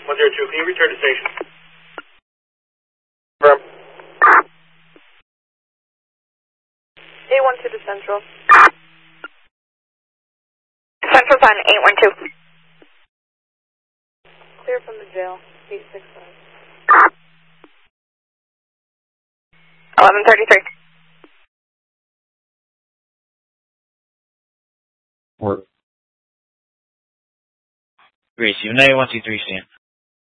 102, can you return to station? Confirm. 812 to Central. Central's on 812. Clear from the jail. 865. 1133. Work. Grace, you 9123 stand.